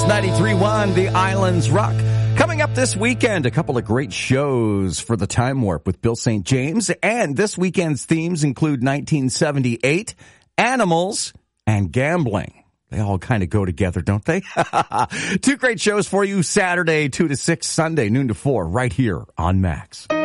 93.1, The Islands Rock. Coming up this weekend, a couple of great shows for the Time Warp with Bill St. James. And this weekend's themes include 1978, animals, and gambling. They all kind of go together, don't they? Two great shows for you Saturday, 2 to 6, Sunday, noon to 4, right here on Max.